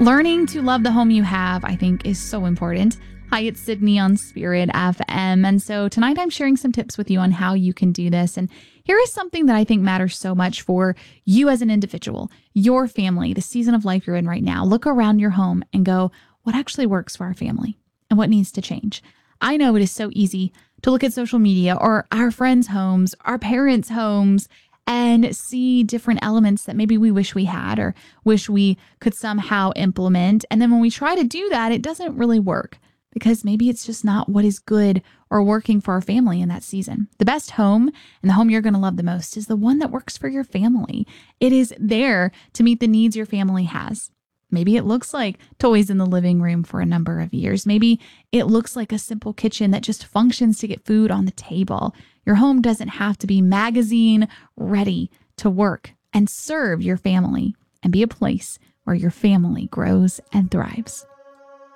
Learning to love the home you have, I think, is so important. Hi, it's Sydney on Spirit FM. And so tonight I'm sharing some tips with you on how you can do this. And here is something that I think matters so much for you as an individual, your family, the season of life you're in right now. Look around your home and go, what actually works for our family and what needs to change? I know it is so easy to look at social media or our friends' homes, our parents' homes, and see different elements that maybe we wish we had or wish we could somehow implement. And then when we try to do that, it doesn't really work because maybe it's just not what is good or working for our family in that season. The best home and the home you're going to love the most is the one that works for your family. It is there to meet the needs your family has. Maybe it looks like toys in the living room for a number of years. Maybe it looks like a simple kitchen that just functions to get food on the table. Your home doesn't have to be magazine ready to work and serve your family and be a place where your family grows and thrives.